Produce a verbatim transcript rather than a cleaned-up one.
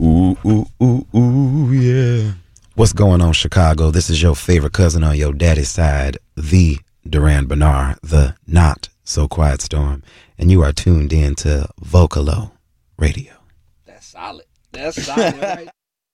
Ooh, ooh, ooh, ooh, yeah. What's going on, Chicago? This is your favorite cousin on your daddy's side, the Duran Bernard, the not so quiet storm, and you are tuned in to Vocalo Radio. That's solid. That's solid, right?